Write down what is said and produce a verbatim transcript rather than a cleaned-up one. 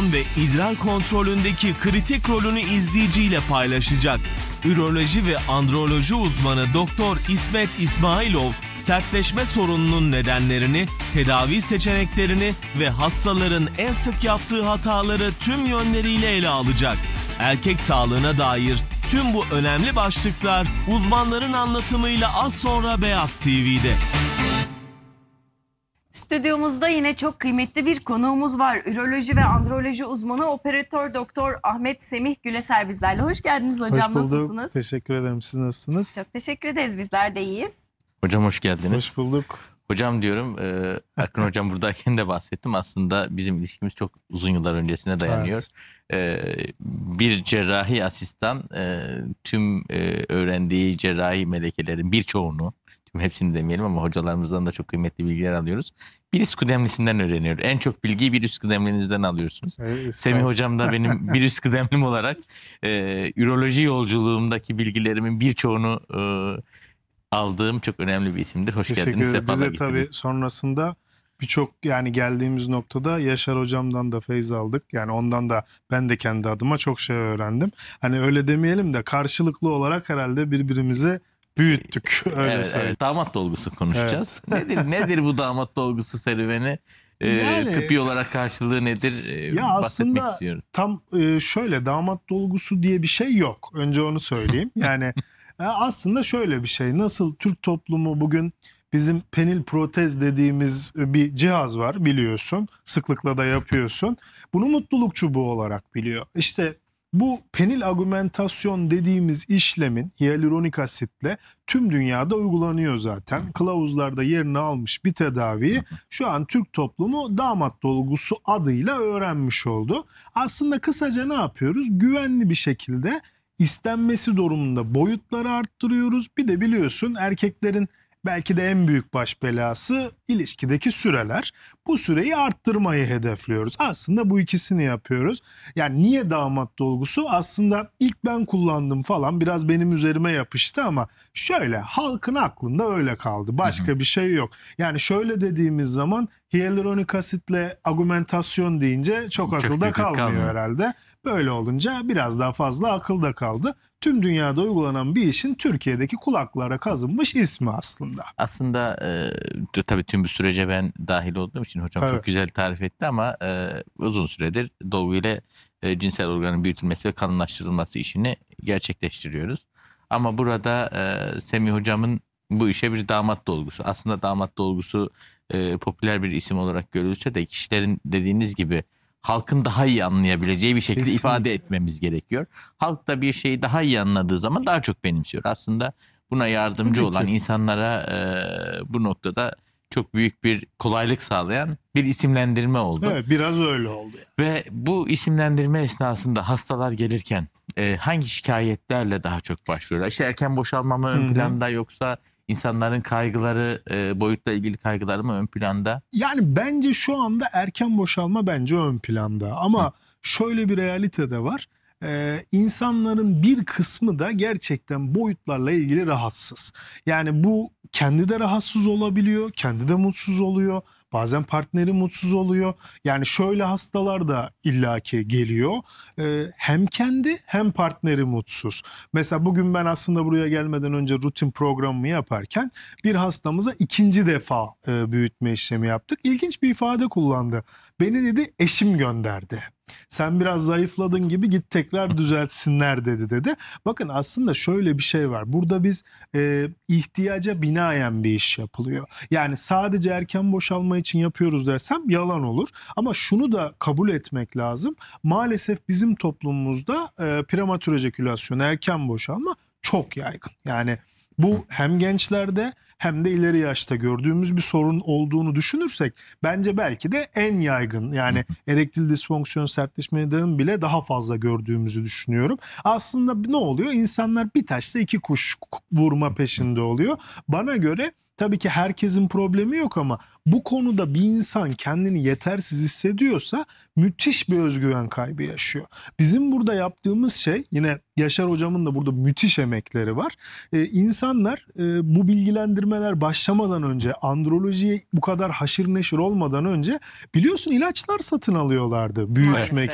tansiyon ve idrar kontrolündeki kritik rolünü izleyiciyle paylaşacak. Üroloji ve androloji uzmanı Doktor İsmet İsmailov, sertleşme sorununun nedenlerini, tedavi seçeneklerini ve hastaların en sık yaptığı hataları tüm yönleriyle ele alacak. Erkek sağlığına dair tüm bu önemli başlıklar uzmanların anlatımıyla az sonra Beyaz T V'de. Stüdyomuzda yine çok kıymetli bir konuğumuz var. Üroloji ve androloji uzmanı operatör doktor Ahmet Semih Güleser bizlerle. Hoş geldiniz hocam. Hoş bulduk. Nasılsınız? Teşekkür ederim. Siz nasılsınız? Çok teşekkür ederiz. Bizler de iyiyiz. Hocam hoş geldiniz. Hoş bulduk. Hocam diyorum, e, Akın hocam buradayken de bahsettim. Aslında bizim ilişkimiz çok uzun yıllar öncesine dayanıyor. Evet. E, bir cerrahi asistan e, tüm e, öğrendiği cerrahi melekelerin birçoğunu, tüm hepsini demeyelim ama hocalarımızdan da çok kıymetli bilgiler alıyoruz. Bir üst kıdemlisinden öğreniyor. En çok bilgiyi bir üst kıdemlinizden alıyorsunuz. Evet, Semih hocam da benim bir üst kıdemlim olarak e, üroloji yolculuğumdaki bilgilerimin birçoğunu e, aldığım çok önemli bir isimdir. Hoş Teşekkür geldiniz. ederim. Sefalar Biz de tabii getirdiniz. sonrasında birçok yani geldiğimiz noktada Yaşar hocamdan da feyz aldık. Yani ondan da ben de kendi adıma çok şey öğrendim. Hani öyle demeyelim de karşılıklı olarak herhalde birbirimize büyüttük. Öyle Evet, söyleyeyim. evet. Damat dolgusu konuşacağız. Nedir nedir bu damat dolgusu serüveni? Ee, Yani- tıbbi olarak karşılığı nedir? Ee, Ya bahsetmek aslında istiyorum. tam e, şöyle damat dolgusu diye bir şey yok. Önce onu söyleyeyim. Yani e, aslında şöyle bir şey. Nasıl Türk toplumu bugün bizim penil protez dediğimiz bir cihaz var biliyorsun. Sıklıkla da yapıyorsun. Bunu mutluluk çubuğu olarak biliyor. İşte bu penil augmentasyon dediğimiz işlemin hyaluronik asitle tüm dünyada uygulanıyor zaten. Kılavuzlarda yerini almış bir tedaviyi şu an Türk toplumu damat dolgusu adıyla öğrenmiş oldu. Aslında kısaca ne yapıyoruz? Güvenli bir şekilde istenmesi durumunda boyutları arttırıyoruz. Bir de biliyorsun erkeklerin belki de en büyük baş belası ilişkideki süreler. Bu süreyi arttırmayı hedefliyoruz. Aslında bu ikisini yapıyoruz. Yani niye damat dolgusu? Aslında ilk ben kullandım falan biraz benim üzerime yapıştı ama şöyle halkın aklında öyle kaldı. Başka hı hı. bir şey yok. Yani şöyle dediğimiz zaman hyaluronik asitle augmentasyon deyince çok, çok akılda kalmıyor, kalmıyor herhalde. Böyle olunca biraz daha fazla akılda kaldı. Tüm dünyada uygulanan bir işin Türkiye'deki kulaklara kazınmış ismi aslında. Aslında e, tabii tüm bu sürece ben dahil olduğum için hocam Evet. çok güzel tarif etti ama e, uzun süredir dolgu ile e, cinsel organın büyütülmesi ve kalınlaştırılması işini gerçekleştiriyoruz. Ama burada e, Semih hocamın bu işe bir damat dolgusu. Aslında damat dolgusu e, popüler bir isim olarak görülse de kişilerin dediğiniz gibi halkın daha iyi anlayabileceği bir şekilde Kesinlikle. ifade etmemiz gerekiyor. Halk da bir şeyi daha iyi anladığı zaman daha çok benimsiyor. Aslında buna yardımcı Tabii olan ki. insanlara e, bu noktada çok büyük bir kolaylık sağlayan bir isimlendirme oldu. Evet, biraz öyle oldu. Yani. Ve bu isimlendirme esnasında hastalar gelirken e, hangi şikayetlerle daha çok başlıyorlar? İşte erken boşalma mı ön Hı hı. planda yoksa insanların kaygıları, e, boyutla ilgili kaygıları mı ön planda? Yani bence şu anda erken boşalma bence ön planda ama Hı. şöyle bir realite de var. Ee, insanların bir kısmı da gerçekten boyutlarla ilgili rahatsız. Yani bu kendi de rahatsız olabiliyor, kendi de mutsuz oluyor. Bazen partneri mutsuz oluyor. Yani şöyle hastalar da illaki geliyor. Ee, hem kendi hem partneri mutsuz. Mesela bugün ben aslında buraya gelmeden önce rutin programımı yaparken bir hastamıza ikinci defa e, büyütme işlemi yaptık. İlginç bir ifade kullandı. Beni dedi eşim gönderdi. Sen biraz zayıfladın gibi git tekrar düzeltsinler dedi dedi. Bakın aslında şöyle bir şey var. Burada biz e, ihtiyaca binaen bir iş yapılıyor. Yani sadece erken boşalma için yapıyoruz dersem yalan olur. Ama şunu da kabul etmek lazım. Maalesef bizim toplumumuzda e, prematür ejekülasyon, erken boşalma çok yaygın. Yani bu hem gençlerde hem de ileri yaşta gördüğümüz bir sorun olduğunu düşünürsek bence belki de en yaygın yani erektil disfonksiyon sertleşmeden bile daha fazla gördüğümüzü düşünüyorum. Aslında ne oluyor? İnsanlar bir taşla iki kuş vurma peşinde oluyor. Bana göre tabii ki herkesin problemi yok ama bu konuda bir insan kendini yetersiz hissediyorsa müthiş bir özgüven kaybı yaşıyor. Bizim burada yaptığımız şey, yine Yaşar hocamın da burada müthiş emekleri var. Ee, insanlar e, bu bilgilendirmeler başlamadan önce, androlojiye bu kadar haşır neşir olmadan önce biliyorsun ilaçlar satın alıyorlardı büyütmek